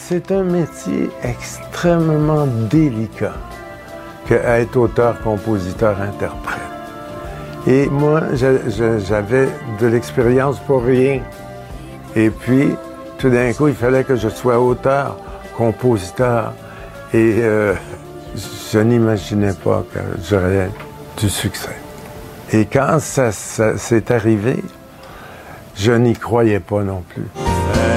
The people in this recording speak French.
c'est un métier extrêmement délicat qu'être auteur, compositeur, interprète. Et moi, j'avais de l'expérience pour rien. Et puis, tout d'un coup, il fallait que je sois auteur, compositeur. Et je n'imaginais pas que j'aurais du succès. Et quand ça s'est arrivé, je n'y croyais pas non plus.